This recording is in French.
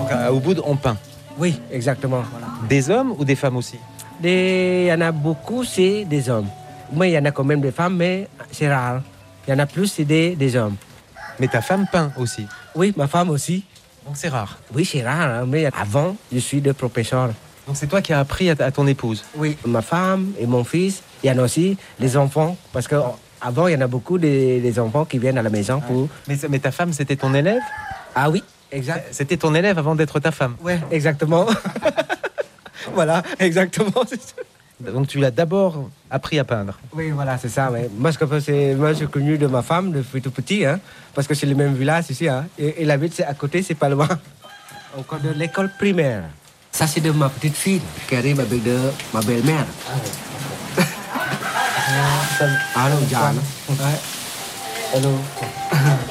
Donc au bout, on peint. Oui, exactement. Voilà. Des hommes ou des femmes aussi? Il y en a beaucoup, c'est des hommes. Mais il y en a quand même des femmes, mais c'est rare. Il y en a plus, c'est des hommes. Mais ta femme peint aussi. Oui, ma femme aussi. Donc c'est rare. Oui, c'est rare, hein, mais avant, je suis de professeur. Donc c'est toi qui as appris à ton épouse? Oui, ma femme et mon fils. Il y en a aussi les enfants, parce qu'avant, il y en a beaucoup des enfants qui viennent à la maison pour... Mais ta femme, c'était ton élève? Ah oui, exact. C'était ton élève avant d'être ta femme? Oui, exactement. Voilà, exactement. Donc tu l'as d'abord appris à peindre? Oui, voilà, c'est ça. Ouais. Moi, moi, je suis connu de ma femme depuis tout petit, hein, parce que c'est le même village ici. Hein, et la ville, c'est à côté, c'est pas loin. Encore de l'école primaire. Ça, c'est de ma petite fille qui arrive avec ma belle-mère. Allô, Jeanne. Allô.